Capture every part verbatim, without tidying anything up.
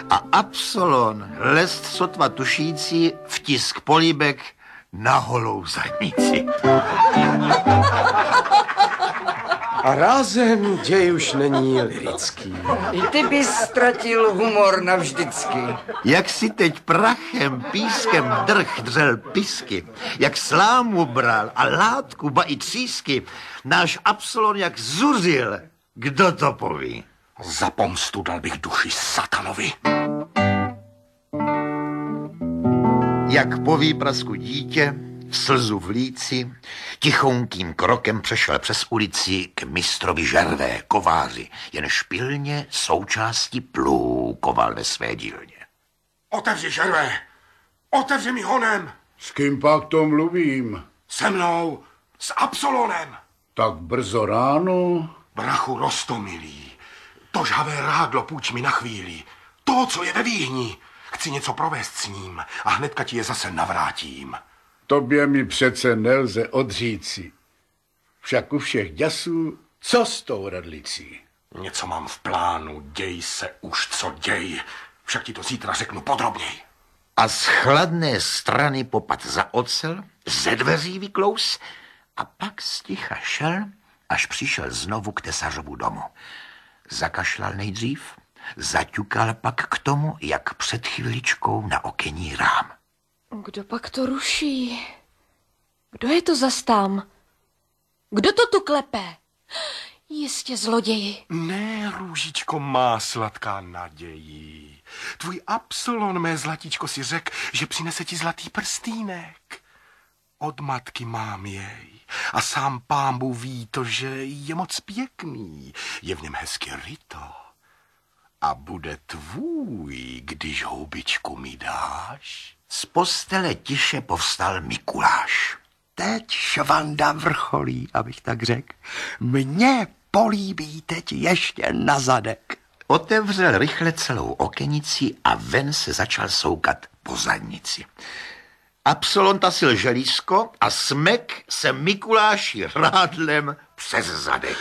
A Absolon, lest sotva tušící, vtisk políbek na holou zadnici. A rázem děj už není lyrický. I ty bys ztratil humor navždycky. Jak si teď prachem, pískem drh dřel pisky, jak slámu bral a látku, ba i třísky, náš Absolon jak zuřil, kdo to poví? Za pomstu dal bych duši satanovi. Jak po výprasku dítě, slzu v líci, tichounkým krokem přešel přes ulici k mistrovi žervé kováři, jenž pilně součástí plůkoval ve své dílně. Otevři, žervé! Otevři mi honem! S kým pak to mluvím? Se mnou, s Absolonem! Tak brzo ráno? Brachu Rostomilý, to žhavé rádlo půjč mi na chvíli. To, co je ve výhni. Chci něco provést s ním a hnedka ti je zase navrátím. Tobě mi přece nelze odříci. Však u všech děsů, co s tou radlicí? Něco mám v plánu, děj se už, co děj. Však ti to zítra řeknu podrobněji. A z chladné strany popad za ocel, ze dveří vyklous a pak sticha šel, až přišel znovu k tesařovu domu. Zakašlal nejdřív, zaťukal pak k tomu, jak před chviličkou na okenní rám. Kdo pak to ruší? Kdo je to zas tam? Kdo to tu klepe? Jistě zloději. Ne, růžičko má sladká naději. Tvůj Absolon, mé zlatičko, si řek, že přinese ti zlatý prstýnek. Od matky mám jej. A sám pán Bůh ví to, že je moc pěkný. Je v něm hezky ryto. A bude tvůj, když houbičku mi dáš. Z postele tiše povstal Mikuláš. Teď švanda vrcholí, abych tak řekl. Mně políbí teď ještě na zadek. Otevřel rychle celou okenici a ven se začal soukat po zadnici. Absolon tasil želízko a smek se Mikuláši rádlem přes zadek.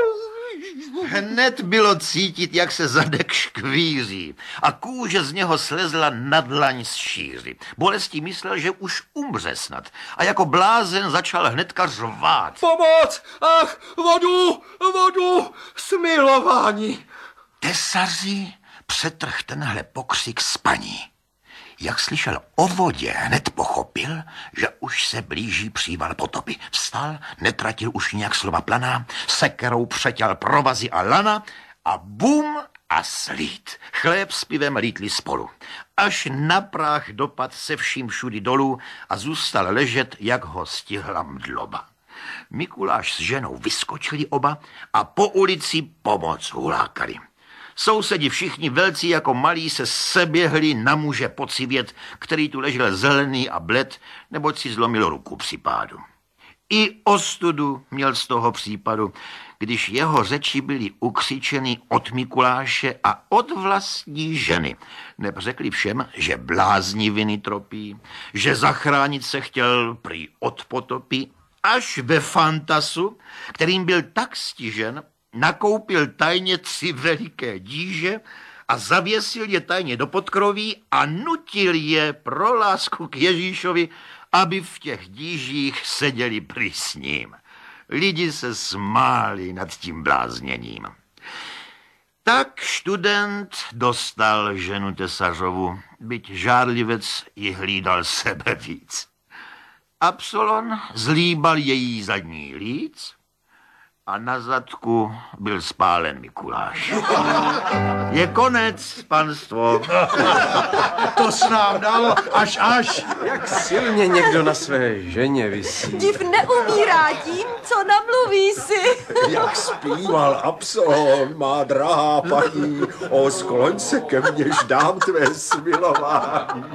Hned bylo cítit, jak se zadek škvíří a kůže z něho slezla na dlaň z šíři. Bolestí myslel, že už umře snad a jako blázen začal hnedka řvát. Pomoc! Ach, vodu, vodu, smilování! Tesaři přetrh tenhle pokřik spaní. Jak slyšel o vodě, hned pochopil, že už se blíží příval potopy. Vstal, netratil už nějak slova planá, sekerou přetěl provazy a lana a bum a slít. Chléb s pivem lítli spolu. Až na práh dopad se vším všudy dolů a zůstal ležet, jak ho stihla mdloba. Mikuláš s ženou vyskočili oba a po ulici pomoc hulákali. Sousedi všichni velcí jako malí se seběhli na muže pocivět, který tu ležel zelený a bled, neboť si zlomil ruku při pádu. I ostudu měl z toho případu, když jeho řeči byly ukřičeny od Mikuláše a od vlastní ženy. Neb řekli všem, že blázniviny tropí, že zachránit se chtěl prý od potopy, až ve fantasu, kterým byl tak stižen, nakoupil tajně tři veliké díže a zavěsil je tajně do podkroví a nutil je pro lásku k Ježíšovi, aby v těch dížích seděli prý s ním. Lidi se smáli nad tím blázněním. Tak student dostal ženu tesařovu, byť žárlivec ji hlídal sebe víc. Absolon zlíbal její zadní líc a na zadku byl spálen Mikuláš. Je konec, panstvo. To s nám dalo až až. Jak silně někdo na své ženě visí. Div neumírá tím, co namluví si. Jak zpíval Absolon, má drahá paní, o skloň se ke mně, dám tvé smilování.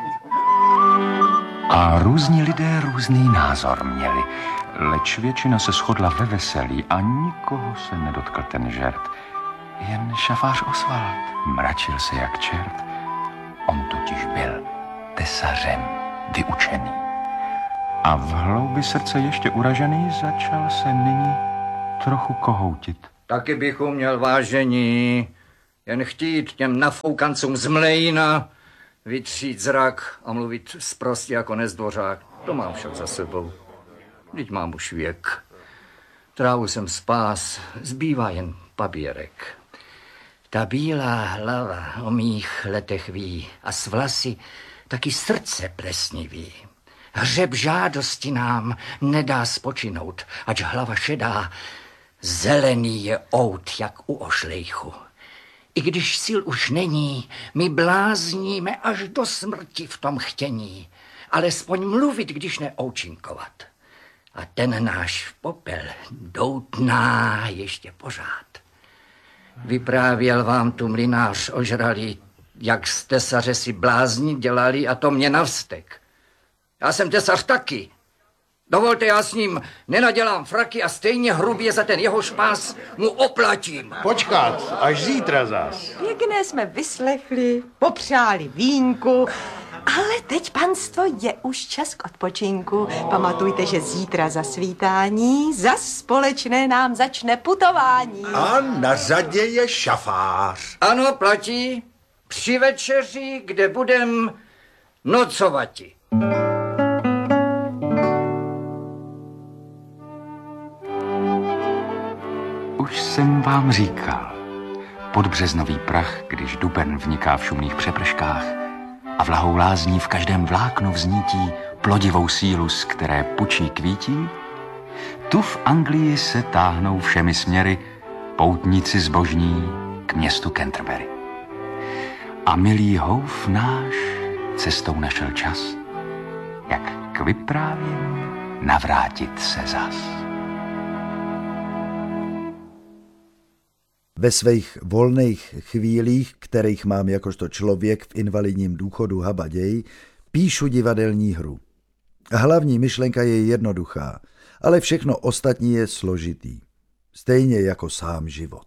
A různí lidé různý názor měli, leč většina se shodla ve veselí a nikoho se nedotkl ten žert. Jen šafář Osvald mračil se jak čert. On totiž byl tesařem vyučený. A v hloubi srdce ještě uražený začal se nyní trochu kohoutit. Taky bych uměl, vážení. Jen chtít těm nafoukancům z mlejna vytřít zrak a mluvit sprostě jako nezdvořák. To mám však za sebou. Vždyť mám už věk. Trávu jsem spás, zbývá jen papírek. Ta bílá hlava o mých letech ví a s vlasy taky srdce plesnivý. Hřeb žádosti nám nedá spočinout, ač hlava šedá, zelený je out, jak u ošlejchu. I když sil už není, my blázníme až do smrti v tom chtění, alespoň mluvit, když ne oučinkovat. A ten náš popel doutná ještě pořád. Vyprávěl vám tu mlynář ožralý, jak z tesaře si blázni dělali a to mě navstek. Já jsem tesař taky. Dovolte, já s ním nenadělám fraky a stejně hrubě za ten jeho špás mu oplatím. Počkat, až zítra zas. Pěkné jsme vyslechli, popřáli vínku, ale teď, panstvo, je už čas k odpočinku. Pamatujte, že zítra za svítání zas společné nám začne putování. A na řadě je šafář. Ano, platí. Při večeři, kde budem nocovati. Už jsem vám říkal, podbřeznový prach, když duben vniká v šumných přeprškách a vlahou lázní v každém vláknu vznítí plodivou sílu, z které pučí kvítí, tu v Anglii se táhnou všemi směry poutníci zbožní k městu Canterbury. A milý houf náš cestou našel čas, jak k vyprávění navrátit se zas. Ve svých volných chvílích, kterých mám jakožto člověk v invalidním důchodu habaděj, píšu divadelní hru. Hlavní myšlenka je jednoduchá, ale všechno ostatní je složitý. Stejně jako sám život.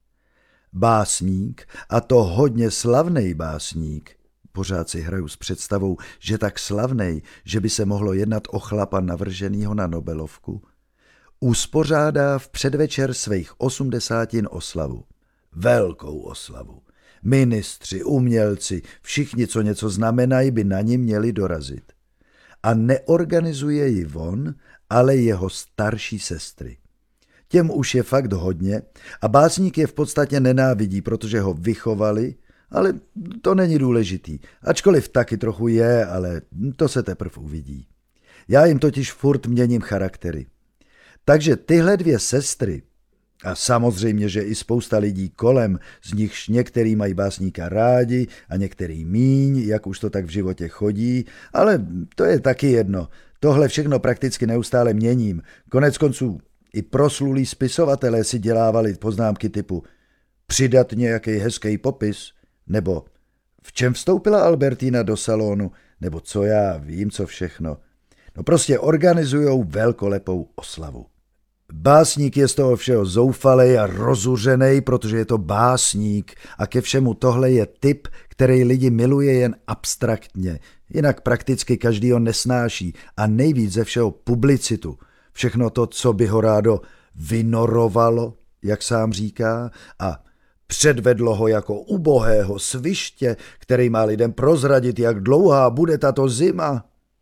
Básník, a to hodně slavnej básník, pořád si hraju s představou, že tak slavnej, že by se mohlo jednat o chlapa navrženýho na Nobelovku, uspořádá v předvečer svých osmdesátin oslavu. Velkou oslavu. Ministři, umělci, všichni, co něco znamenají, by na ní měli dorazit. A neorganizuje ji on, ale jeho starší sestry. Těm už je fakt hodně a básník je v podstatě nenávidí, protože ho vychovali, ale to není důležitý. Ačkoliv taky trochu je, ale to se teprve uvidí. Já jim totiž furt měním charaktery. Takže tyhle dvě sestry, a samozřejmě, že i spousta lidí kolem, z nichž některý mají básníka rádi a některý míň, jak už to tak v životě chodí, ale to je taky jedno. Tohle všechno prakticky neustále měním. Konec konců i proslulí spisovatelé si dělávali poznámky typu přidat nějaký hezký popis, nebo v čem vstoupila Albertína do salonu, nebo co já vím, co všechno. No prostě organizujou velkolepou oslavu. Básník je z toho všeho zoufalej a rozuřenej, protože je to básník a ke všemu tohle je typ, který lidi miluje jen abstraktně, jinak prakticky každý ho nesnáší a nejvíc ze všeho publicitu. Všechno to, co by ho rádo vynorovalo, jak sám říká, a předvedlo ho jako ubohého sviště, který má lidem prozradit, jak dlouhá bude tato zima.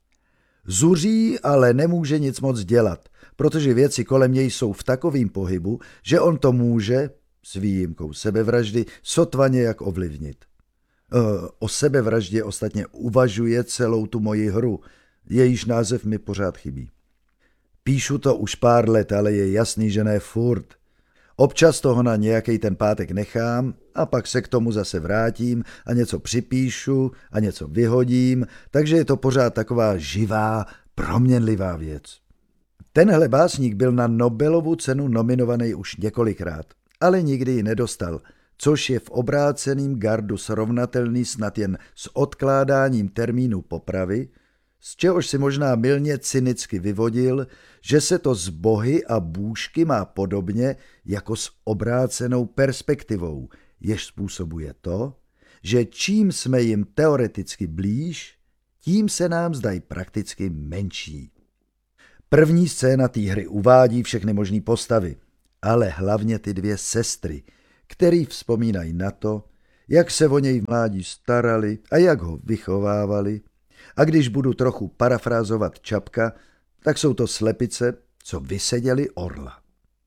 Zuří, ale nemůže nic moc dělat, protože věci kolem něj jsou v takovém pohybu, že on to může, s výjimkou sebevraždy, sotva nějak ovlivnit. E, o sebevraždě ostatně uvažuje celou tu moji hru, jejíž název mi pořád chybí. Píšu to už pár let, ale je jasný, že ne furt. Občas toho na nějaký ten pátek nechám a pak se k tomu zase vrátím a něco připíšu a něco vyhodím, takže je to pořád taková živá, proměnlivá věc. Tenhle básník byl na Nobelovu cenu nominovaný už několikrát, ale nikdy ji nedostal, což je v obráceným gardu srovnatelný snad jen s odkládáním termínu popravy, z čehož si možná mylně cynicky vyvodil, že se to s bohy a bůžky má podobně jako s obrácenou perspektivou, jež způsobuje to, že čím jsme jim teoreticky blíž, tím se nám zdají prakticky menší. První scéna té hry uvádí všechny možný postavy, ale hlavně ty dvě sestry, který vzpomínají na to, jak se o něj v mládí starali a jak ho vychovávali. A když budu trochu parafrázovat Čapka, tak jsou to slepice, co vyseděli orla.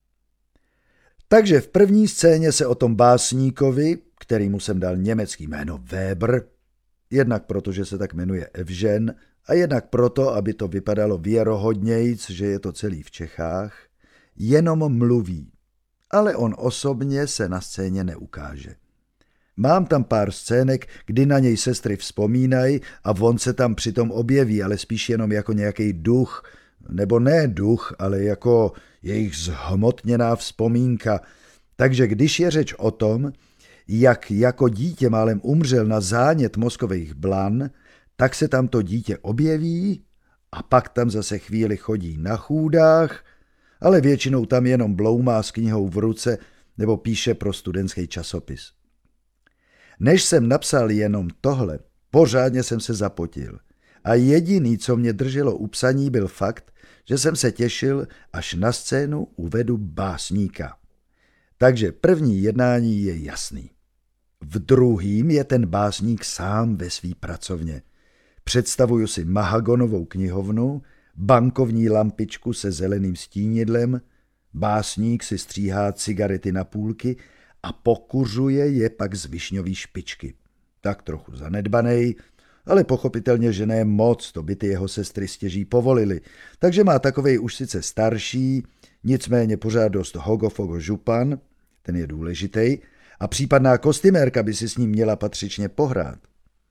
Takže v první scéně se o tom básníkovi, kterýmu jsem dal německý jméno Weber, jednak proto, že se tak jmenuje Evžen, a jednak proto, aby to vypadalo věrohodnějc, že je to celý v Čechách, jenom mluví, ale on osobně se na scéně neukáže. Mám tam pár scének, kdy na něj sestry vzpomínají a on se tam přitom objeví, ale spíš jenom jako nějaký duch, nebo ne duch, ale jako jejich zhmotněná vzpomínka. Takže když je řeč o tom, jak jako dítě málem umřel na zánět mozkových blan, tak se tam to dítě objeví a pak tam zase chvíli chodí na chůdách, ale většinou tam jenom bloumá s knihou v ruce nebo píše pro studentský časopis. Než jsem napsal jenom tohle, pořádně jsem se zapotil. A jediný, co mě drželo u psaní, byl fakt, že jsem se těšil, až na scénu uvedu básníka. Takže první jednání je jasný. V druhým je ten básník sám ve svý pracovně. Představuju si mahagonovou knihovnu, bankovní lampičku se zeleným stínidlem, básník si stříhá cigarety na půlky a pokuřuje je pak z višňový špičky. Tak trochu zanedbanej, ale pochopitelně, že ne moc, to by ty jeho sestry stěží povolili. Takže má takovej už sice starší, nicméně pořád dost hogofogo župan, ten je důležitej, a případná kostymérka by si s ním měla patřičně pohrát.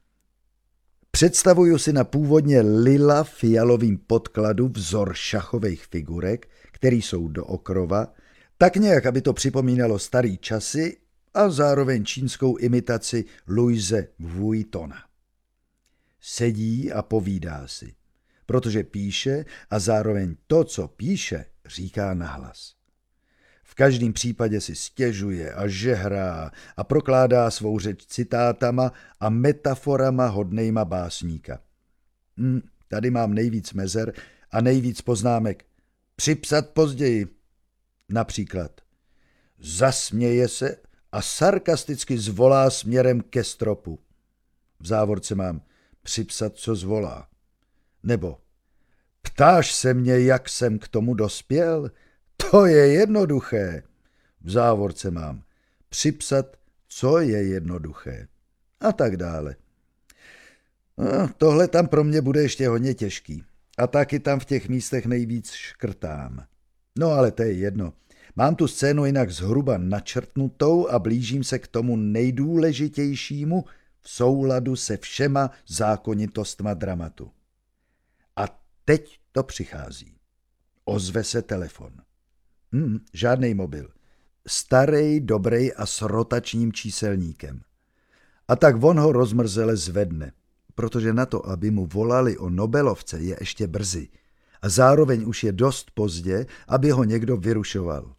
Představuju si na původně lila fialovým podkladu vzor šachových figurek, který jsou dookrova, tak nějak, aby to připomínalo starý časy a zároveň čínskou imitaci Louise Vuittona. Sedí a povídá si, protože píše a zároveň to, co píše, říká nahlas. V každém případě si stěžuje a žehrá a prokládá svou řeč citátama a metaforama hodnejma básníka. Hm, tady mám nejvíc mezer a nejvíc poznámek. Připsat později. Například. Zasměje se a sarkasticky zvolá směrem ke stropu. V závorce mám připsat, co zvolá. Nebo ptáš se mě, jak jsem k tomu dospěl? To je jednoduché. V závorce mám připsat, co je jednoduché. A tak dále. No, tohle tam pro mě bude ještě hodně těžký. A taky tam v těch místech nejvíc škrtám. No ale to je jedno. Mám tu scénu jinak zhruba načrtnutou a blížím se k tomu nejdůležitějšímu v souladu se všema zákonitostma dramatu. A teď to přichází. Ozve se telefon. Hmm, žádnej mobil. Starej, dobrej a s rotačním číselníkem. A tak on ho rozmrzele zvedne, protože na to, aby mu volali o Nobelovce, je ještě brzy. A zároveň už je dost pozdě, aby ho někdo vyrušoval.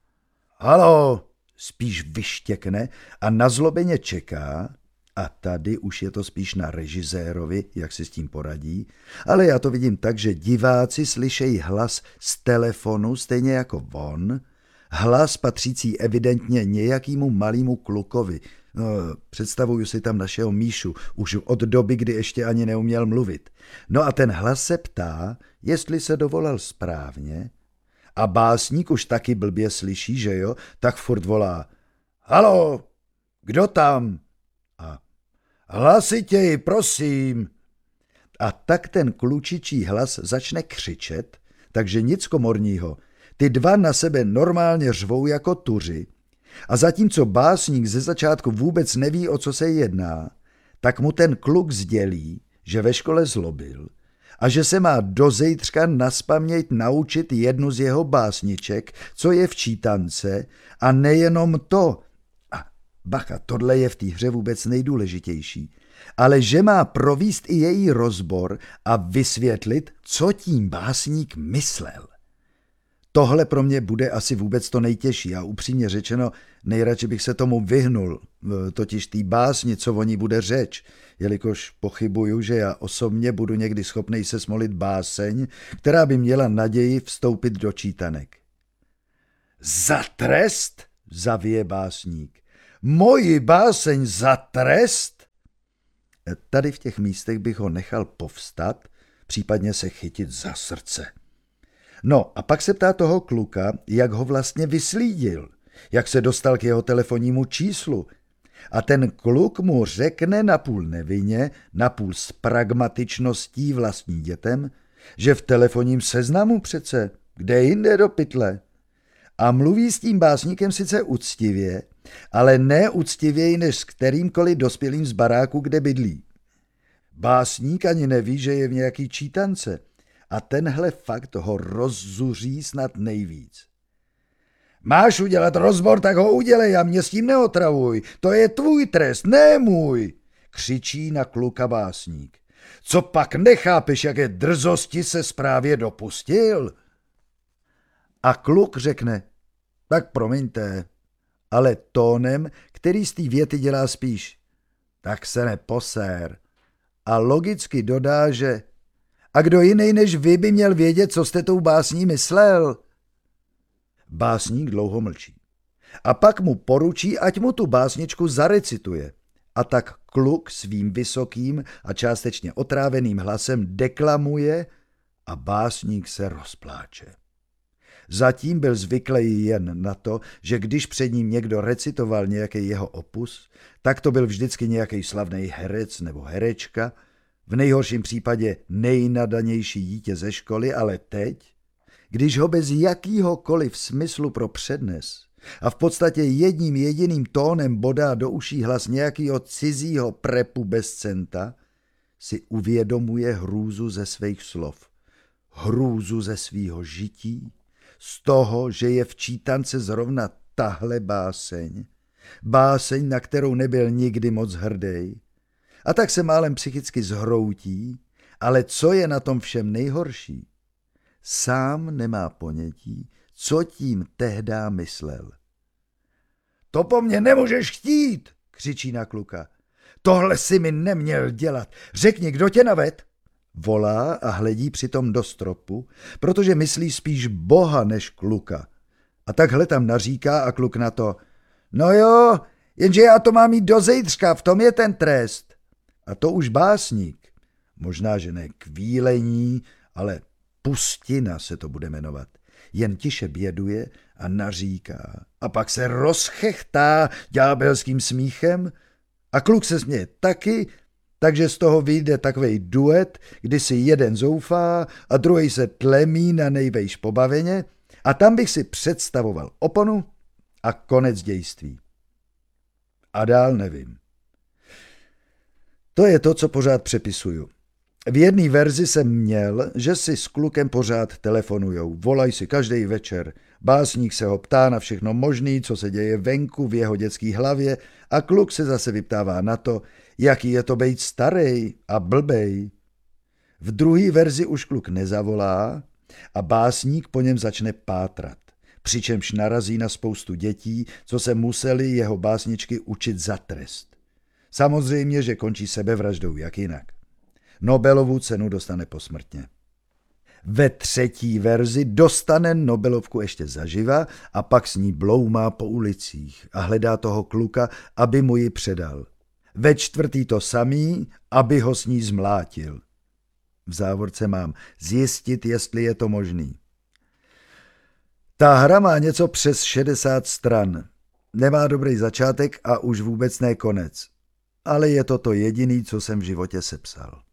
Haló, spíš vyštěkne a nazlobeně čeká, a tady už je to spíš na režisérovi, jak si s tím poradí, ale já to vidím tak, že diváci slyšejí hlas z telefonu stejně jako on, hlas patřící evidentně nějakému malému klukovi. No, představuju si tam našeho Míšu, už od doby, kdy ještě ani neuměl mluvit. No a ten hlas se ptá, jestli se dovolal správně, a básník už taky blbě slyší, že jo, tak furt volá: Haló, kdo tam? A hlasitěji, prosím. A tak ten klučičí hlas začne křičet, takže nic komorního. Ty dva na sebe normálně řvou jako tuři. A zatímco básník ze začátku vůbec neví, o co se jedná, tak mu ten kluk sdělí, že ve škole zlobil a že se má do zejtřka naspaměť naučit jednu z jeho básniček, co je v čítance, a nejenom to. A bacha, tohle je v té hře vůbec nejdůležitější. Ale že má provést i její rozbor a vysvětlit, co tím básník myslel. Tohle pro mě bude asi vůbec to nejtěžší a upřímně řečeno nejradši bych se tomu vyhnul, totiž té básni, co o ní bude řeč, jelikož pochybuju, že já osobně budu někdy schopnej se smolit báseň, která by měla naději vstoupit do čítanek. Za trest, zavije básník. Moji báseň za trest? Tady v těch místech bych ho nechal povstat, případně se chytit za srdce. No a pak se ptá toho kluka, jak ho vlastně vyslídil, jak se dostal k jeho telefonnímu číslu. A ten kluk mu řekne napůl nevinně, napůl s pragmatičností vlastní dětem, že v telefonním seznamu přece, kde jinde do pytle. A mluví s tím básníkem sice uctivě, ale ne uctivěji než s kterýmkoliv dospělým z baráku, kde bydlí. Básník ani neví, že je v nějaký čítance a tenhle fakt ho rozzuří snad nejvíc. Máš udělat rozbor, tak ho udělej a mě s tím neotravuj. To je tvůj trest, ne můj, křičí na kluka básník. Co pak nechápeš, jaké drzosti se zprávě dopustil? A kluk řekne, tak promiňte, ale tónem, který z té věty dělá spíš, tak se neposér. A logicky dodá, že a kdo jiný než vy by měl vědět, co jste tou básní myslel? Básník dlouho mlčí. A pak mu poručí, ať mu tu básničku zarecituje. A tak kluk svým vysokým a částečně otráveným hlasem deklamuje a básník se rozpláče. Zatím byl zvyklý jen na to, že když před ním někdo recitoval nějaký jeho opus, tak to byl vždycky nějaký slavný herec nebo herečka, v nejhorším případě nejnadanější dítě ze školy, ale teď, když ho bez jakýhokoliv smyslu pro přednes a v podstatě jedním jediným tónem bodá do uší hlas nějakého cizího prepu bez centa, si uvědomuje hrůzu ze svých slov, hrůzu ze svýho žití, z toho, že je v čítance zrovna tahle báseň, báseň, na kterou nebyl nikdy moc hrdý, a tak se málem psychicky zhroutí, ale co je na tom všem nejhorší? Sám nemá ponětí, co tím tehdá myslel. To po mně nemůžeš chtít, křičí na kluka. Tohle si mi neměl dělat. Řekni, kdo tě naved? Volá a hledí přitom do stropu, protože myslí spíš Boha než kluka. A takhle tam naříká a kluk na to. No jo, jenže já to mám jít do zejtřka, v tom je ten trest. A to už básník, možná, že ne kvílení, ale pustina se to bude jmenovat, jen tiše běduje a naříká. A pak se rozchechtá ďábelským smíchem a kluk se směje taky, takže z toho vyjde takovej duet, kdy si jeden zoufá a druhý se tlemí na nejvejš pobaveně a tam bych si představoval oponu a konec dějství. A dál nevím. To je to, co pořád přepisuju. V jedné verzi jsem měl, že si s klukem pořád telefonujou, volají si každý večer. Básník se ho ptá na všechno možný, co se děje venku v jeho dětské hlavě a kluk se zase vyptává na to, jaký je to být starý a blbej. V druhé verzi už kluk nezavolá a básník po něm začne pátrat, přičemž narazí na spoustu dětí, co se museli jeho básničky učit za trest. Samozřejmě, že končí sebevraždou, jak jinak. Nobelovu cenu dostane posmrtně. Ve třetí verzi dostane Nobelovku ještě zaživa a pak s ní bloumá po ulicích a hledá toho kluka, aby mu ji předal. Ve čtvrtý to samý, aby ho s ní zmlátil. V závorce mám zjistit, jestli je to možný. Ta hra má něco přes šedesát stran. Nemá dobrý začátek a už vůbec ne konec. Ale je to to jediný, co jsem v životě sepsal.